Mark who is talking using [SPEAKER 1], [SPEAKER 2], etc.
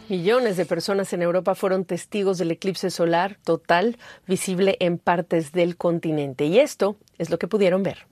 [SPEAKER 1] Millones de personas en Europa fueron testigos del eclipse solar total visible en partes del continente. Y esto es lo que pudieron ver.